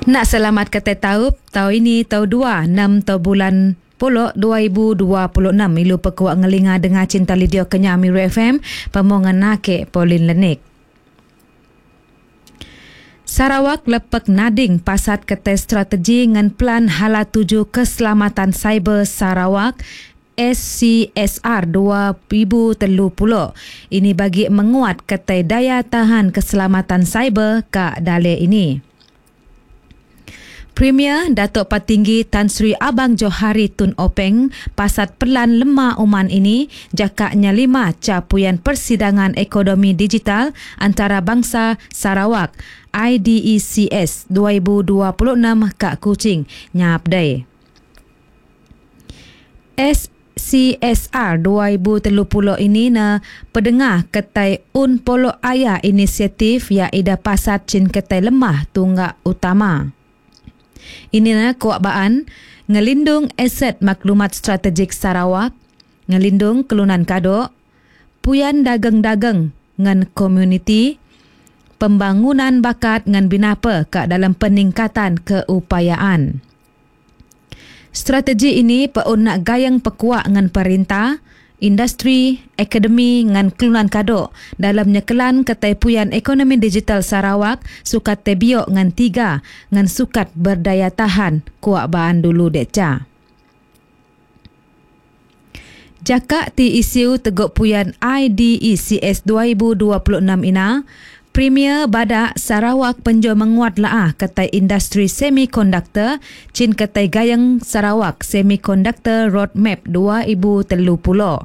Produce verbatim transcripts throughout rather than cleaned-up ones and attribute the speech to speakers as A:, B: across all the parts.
A: Nak selamat kata tahu, tahu ini tahu dua, enam tahu bulan Pulok dua ribu dua puluh enam. Ilu pekuak ngelinga dengan cinta lidio kenya Amiru F M, pemongan nake Pauline Lenik. Sarawak lepek nading pasat kete strategi ngan plan hala tuju keselamatan cyber Sarawak S C S R dua ribu tiga puluh. Ini bagi menguat kete daya tahan keselamatan cyber ke Dale ini. Premier Datuk Patinggi Tan Sri Abang Johari Tun Openg pasat pelan lemah uman ini jakaknya lima capuyan persidangan ekonomi digital antarabangsa Sarawak I D E C S dua ribu dua puluh enam Kak Kuching nyapdai. S C S R dua ribu tiga puluh ini na pedengah ketai un polo ayah inisiatif ya ida pasat cin ketai lemah tunggak utama. Ini na kuakbaan ngelindung aset maklumat strategik Sarawak, ngelindung kelunan kadok, puyan dagang-dagang ngan komuniti, pembangunan bakat ngan binapa ke dalam peningkatan keupayaan. Strategi ini peun nak gayang pekuak ngan perintah, industri, akademi ngan kelunan kadok dalam nyekelan ketaipuyan ekonomi digital Sarawak sukat tebiok ngan tiga ngan sukat berdaya tahan kuak baan dulu deca. Jakak ti isiu teguk puyan I D E C S dua ribu dua puluh enam ina, Premier Badak Sarawak penjo menguat laah ketai industri semikonduktor cin ketai gayang Sarawak Semiconductor Roadmap dua ribu tiga puluh.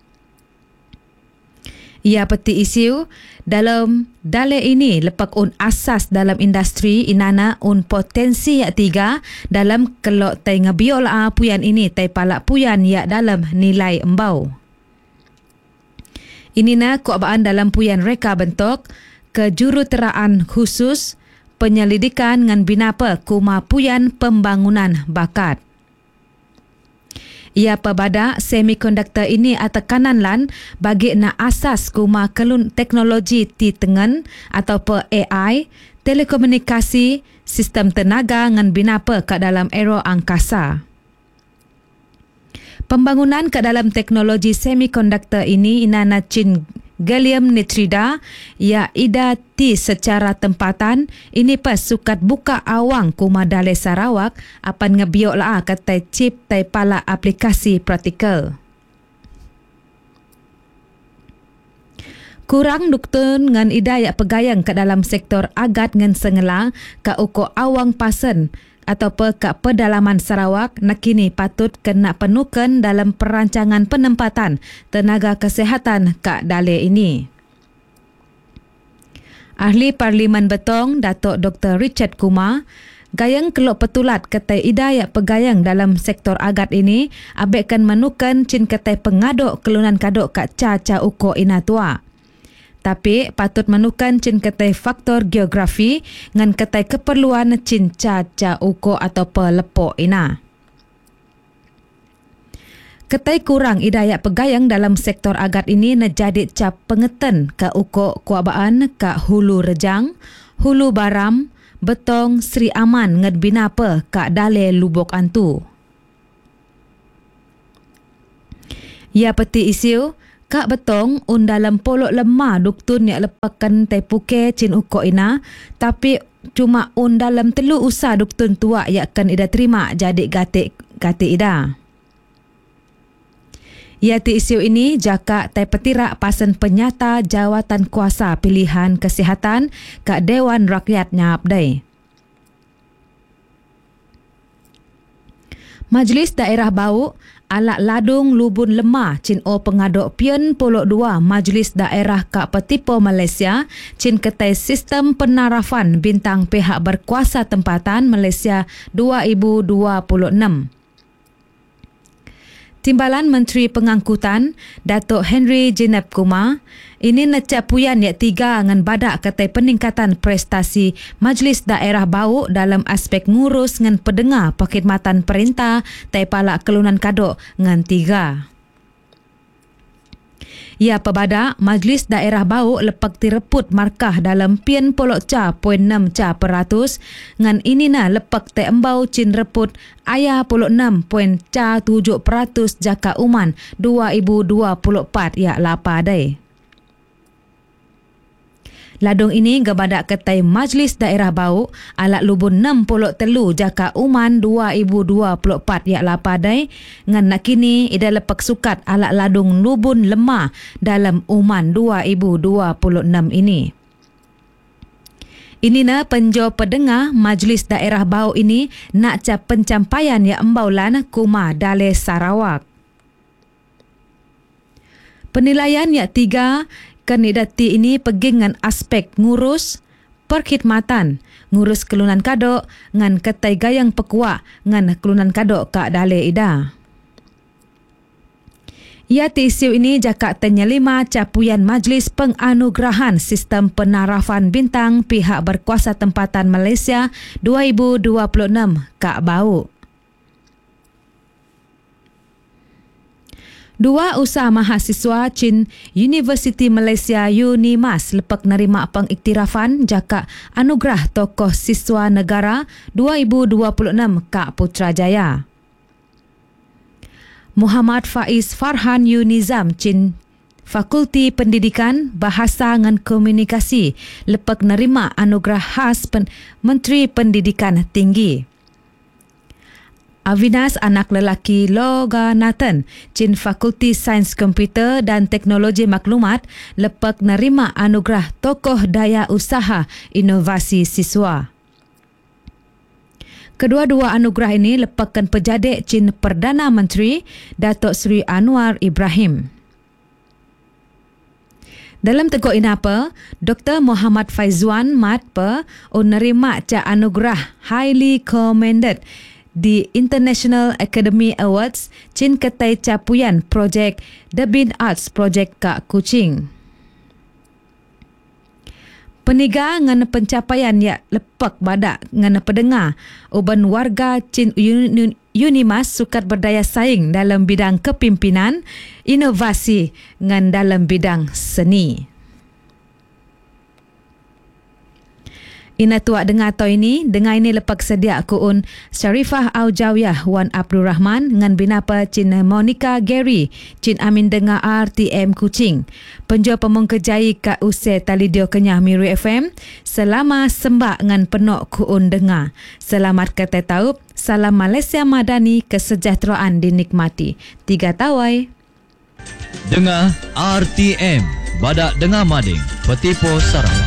A: Ia peti isiu dalam dale ini lepak un asas dalam industri inana un potensi yak tiga dalam kelok tai ngebiok la puyan ini tai palak puyan yak dalam nilai embau. Ini na kuabaan dalam puyan reka bentuk kejuruteraan khusus penyelidikan ngan binapa kuma puyan pembangunan bakat. Ia pebada semikonduktor ini atakanan lan bagi na asas kuma kelun teknologi ti tengen atau pe A I, telekomunikasi, sistem tenaga ngan binapa ke dalam era angkasa. Pembangunan ke dalam teknologi semikonduktor ini inana cin gallium nitride ya ida ti secara tempatan ini pas sukat buka awang kuma Dale Sarawak apan ngebiok la katai chip tai pala aplikasi praktikal. Kurang duktun ngan ida yak pegayang ke dalam sektor agat ngan sengela ka uko awang pasen atau pe ka pedalaman Sarawak nakini patut kena penukan dalam perancangan penempatan tenaga kesihatan Kak Dale ini. Ahli Parlimen Betong Datuk Doktor Richard Kumar gayang kelok petulat ketai idayak pegayang dalam sektor agat ini abekkan menukan cin ketai pengaduk kelunan kaduk Kak Ca-Ca Uko ina tua. Tapi patut menukan cin ketai faktor geografi ngan ketai keperluan cin Ca-Ca Uko atau pelepok ina. Ketai kurang idayak pegayang dalam sektor agat ini nejadi cap pengeten ke uko kuabaan ke Hulu Rejang, Hulu Baram, Betong, Sri Aman ngan binapa ke Dale Lubuk Antu. Ia peti isiu Kak Betong un dalam polok lemah duktun yang lepakan tai puke cin uko ina, tapi cuma un dalam telu usa duktun tua yakkan ida terima jadi gatik gatik ida. Ia ti isu ini jaka tai petirak pasen penyata jawatan kuasa pilihan kesihatan Kak Dewan Rakyat nyapdai. Majlis Daerah Bau Alak Ladung Lubun Lemah cin o pengaduk pian polok dua Majlis Daerah Kak Petipo Malaysia cin ketai sistem penarafan bintang pihak berkuasa tempatan Malaysia dua ribu dua puluh enam. Timbalan Menteri Pengangkutan Datuk Henry Jinep Kumar ini necapuyan yak tiga ngan badak ketai peningkatan prestasi Majlis Daerah Bau dalam aspek ngurus ngan pedengar perkhidmatan perintah tai palak kelunan kadok ngan tiga. Ya pebada, Majlis Daerah Bau lepak tireput markah dalam pian polok ca poin enam ca peratus ngan ini na lepak te embau cin reput ayah polok enam poin ca tujuh peratus jaka uman dua ribu dua puluh empat ya lapa dai. Ladung ini gabadak ketai Majlis Daerah Bau alat lubun enam puluh telu jaka uman dua ribu dua puluh empat ya lapadai ngan nak kini ida lepak sukat alat ladung lubun lemah dalam uman dua ribu dua puluh enam ini. Ini na penjo pendengar Majlis Daerah Bau ini nak cap pencampaian ya embaulan Kuma Dale Sarawak. Penilaian ya tiga kandidati ini pergi dengan aspek ngurus perkhidmatan, ngurus kelunan kadok ngan ketai gayang pekuak ngan kelunan kadok kak dale ida. Ia isu ini jakak tenyelima capuyan Majlis Penganugerahan Sistem Penarafan Bintang pihak berkuasa tempatan Malaysia dua ribu dua puluh enam kak Bau. Dua usaha mahasiswa Chin University Malaysia UNIMAS lepak nerima pengiktirafan jakak anugerah tokoh siswa negara dua ribu dua puluh enam Kak Putrajaya. Muhammad Faiz Farhan Unizam Chin Fakulti Pendidikan Bahasa dan Komunikasi lepak nerima anugerah khas pen- Menteri Pendidikan Tinggi. Avinas anak lelaki Loga Nathan Chin Fakulti Sains Komputer dan Teknologi Maklumat lepak nerima anugerah tokoh daya usaha inovasi siswa. Kedua-dua anugerah ini lepakkan pejadik Chin Perdana Menteri Datuk Seri Anwar Ibrahim. Dalam teguk inapa, Doktor Muhammad Faizwan Mat pe unerima ca anugerah highly commended di International Academy Awards Chin ketai capuyan projek The Bin Arts Project Kak Kuching. Peniga ngan pencapaian ya lepak badak ngan pendengar uban warga Chin Unimas sukat berdaya saing dalam bidang kepimpinan, inovasi ngan dalam bidang seni. Ina tuak dengar tau ini, dengar ini lepak sedia kuun Syarifah Aujawiyah Wan Abdul Rahman ngan binapa Cin Monica Gary Cin Amin dengar R T M Kuching. Penjual pemong kejai ka usai talidio kenyah Miru F M. Selama sembak ngan penok kuun dengar. Selamat kata taup, salam Malaysia Madani, kesejahteraan dinikmati. Tiga tawai.
B: Dengar R T M, badak dengar mading, Petipo Sarawak.